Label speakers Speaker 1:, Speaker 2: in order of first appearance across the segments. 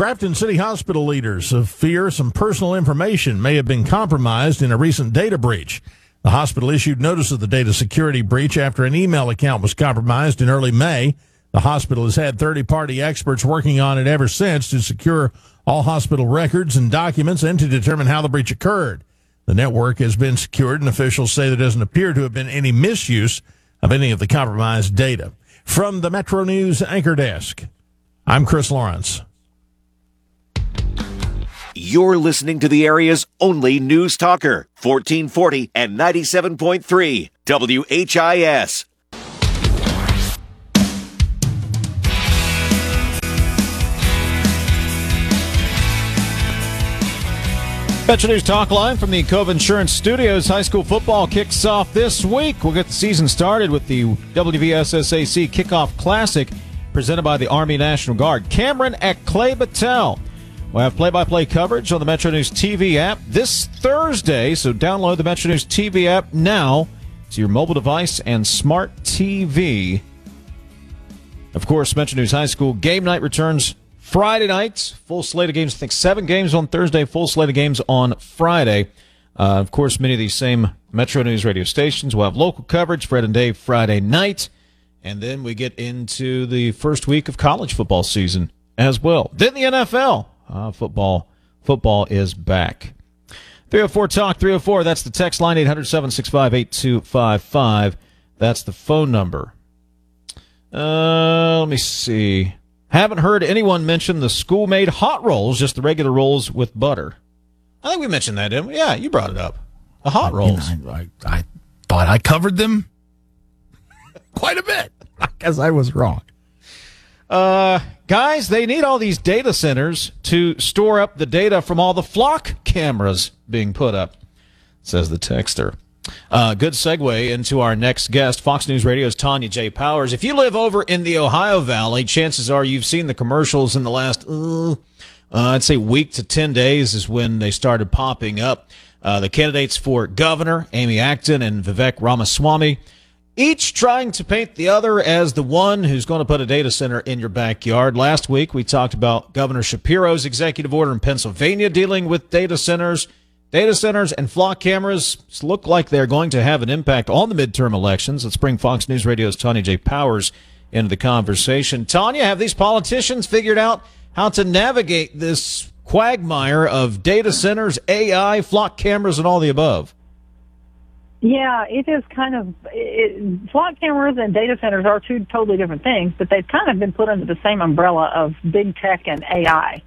Speaker 1: Grafton City Hospital leaders fear some personal information may have been compromised in a recent data breach. The hospital issued notice of the data security breach after an email account was compromised in early May. The hospital has had third-party experts working on it ever since to secure all hospital records and documents and to determine how the breach occurred. The network has been secured, and officials say there doesn't appear to have been any misuse of any of the compromised data. From the Metro News Anchor Desk, I'm Chris Lawrence.
Speaker 2: You're listening to the area's only news talker, 1440 and 97.3 WHIS.
Speaker 3: Metro News Talk Line from the Cove Insurance Studios. High school football kicks off this week. We'll get the season started with the WVSSAC Kickoff Classic presented by the Army National Guard. Cameron at Clay Battelle. We'll have play-by-play coverage on the Metro News TV app this Thursday, so download the Metro News TV app now to your mobile device and smart TV. Of course, Metro News High School Game Night returns Friday nights. Full slate of games. I think 7 games on Thursday, full slate of games on Friday. Of course, many of these same Metro News radio stations will have local coverage, Fred and Dave Friday night. And then we get into the first week of college football season as well. Then the NFL. Football is back. 304 Talk 304. That's the text line, 800-765-8255. That's the phone number. Let me see. Haven't heard anyone mention the school-made hot rolls, just the regular rolls with butter. I think we mentioned that, didn't we? Yeah, you brought it up. The hot rolls.
Speaker 4: I thought I covered them quite a bit. I guess I was wrong.
Speaker 3: Guys, they need all these data centers to store up the data from all the flock cameras being put up, says the texter. Good segue into our next guest, Fox News Radio's Tanya J. Powers. If you live over in the Ohio Valley, chances are you've seen the commercials in the last, I'd say week to 10 days is when they started popping up. The candidates for governor, Amy Acton and Vivek Ramaswamy, each trying to paint the other as the one who's going to put a data center in your backyard. Last week, we talked about Governor Shapiro's executive order in Pennsylvania dealing with data centers. Data centers and flock cameras look like they're going to have an impact on the midterm elections. Let's bring Fox News Radio's Tanya J. Powers into the conversation. Tanya, have these politicians figured out how to navigate this quagmire of data centers, AI, flock cameras, and all the above?
Speaker 5: Yeah, it is kind of, flock cameras and data centers are two totally different things, but they've kind of been put under the same umbrella of big tech and AI.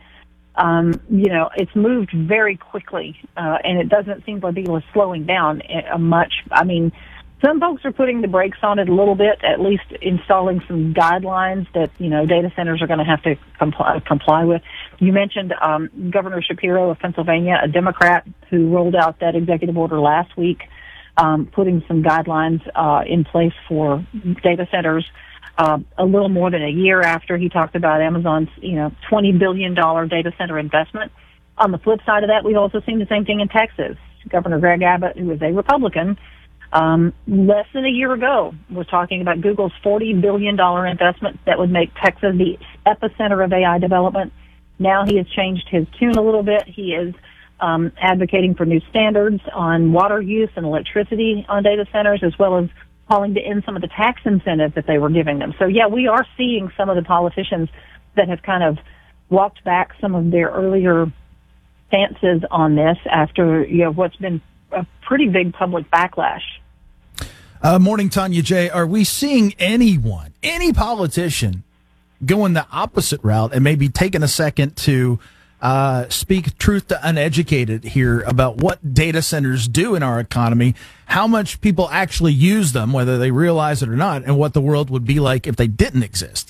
Speaker 5: It's moved very quickly, and it doesn't seem like people are slowing down much. I mean, some folks are putting the brakes on it a little bit, at least installing some guidelines that, data centers are going to have to comply with. You mentioned Governor Shapiro of Pennsylvania, a Democrat who rolled out that executive order last week, putting some guidelines in place for data centers. A little more than a year after he talked about Amazon's, $20 billion data center investment. On the flip side of that, we've also seen the same thing in Texas. Governor Greg Abbott, who is a Republican, less than a year ago was talking about Google's $40 billion investment that would make Texas the epicenter of AI development. Now he has changed his tune a little bit. He is advocating for new standards on water use and electricity on data centers, as well as calling to end some of the tax incentives that they were giving them. So, yeah, we are seeing some of the politicians that have kind of walked back some of their earlier stances on this after, what's been a pretty big public backlash.
Speaker 4: Morning, Tanya J. Are we seeing any politician going the opposite route and maybe taking a second to speak truth to uneducated here about what data centers do in our economy, how much people actually use them, whether they realize it or not, and what the world would be like if they didn't exist?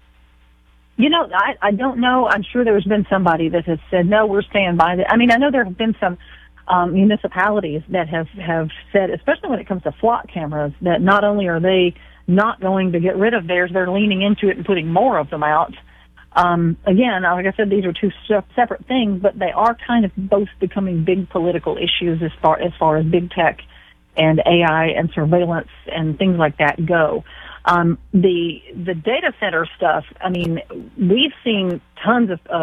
Speaker 5: I don't know. I'm sure there's been somebody that has said, no, we're staying by that. I mean, I know there have been some municipalities that have said, especially when it comes to flock cameras, that not only are they not going to get rid of theirs, they're leaning into it and putting more of them out. Again, like I said, these are two separate things, but they are kind of both becoming big political issues as far as big tech and AI and surveillance and things like that go. The data center stuff, I mean, we've seen tons of